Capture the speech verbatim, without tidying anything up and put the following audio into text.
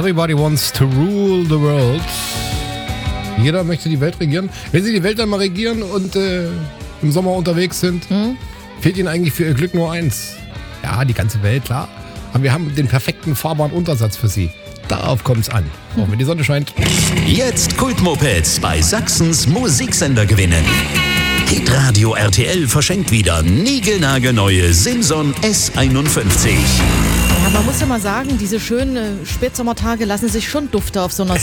Everybody wants to rule the world. Jeder möchte die Welt regieren. Wenn sie die Welt dann mal regieren und äh, im Sommer unterwegs sind, hm? fehlt ihnen eigentlich für ihr Glück nur eins. Ja, die ganze Welt, klar. Aber wir haben den perfekten fahrbaren Untersatz für sie. Darauf kommt es an. Auch wenn die Sonne scheint. Jetzt Kultmopeds bei Sachsens Musiksender gewinnen. Hitradio R T L verschenkt wieder niegelnagelneue Simson S einundfünfzig. Ja, man muss ja mal sagen, diese schönen äh, Spätsommertage lassen sich schon dufte auf so einer